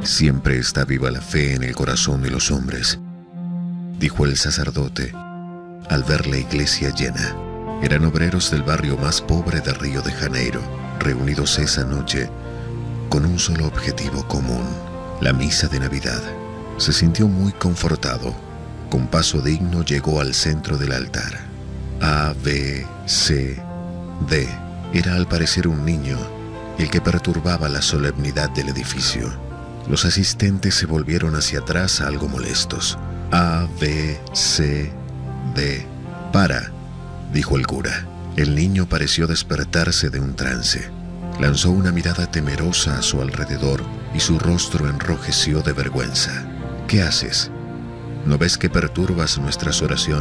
Siempre está viva la fe en el corazón de los hombres, dijo el sacerdote al ver la iglesia llena. Eran obreros del barrio más pobre de Río de Janeiro, reunidos esa noche con un solo objetivo común, la misa de Navidad. Se sintió muy confortado. Con paso digno llegó al centro del altar. A, B, C, D. Era al parecer un niño el que perturbaba la solemnidad del edificio. Los asistentes se volvieron hacia atrás algo molestos. A, B, C, D. «Para», dijo el cura. El niño pareció despertarse de un trance. Lanzó una mirada temerosa a su alrededor y su rostro enrojeció de vergüenza. «¿Qué haces? ¿No ves que perturbas nuestras oraciones?»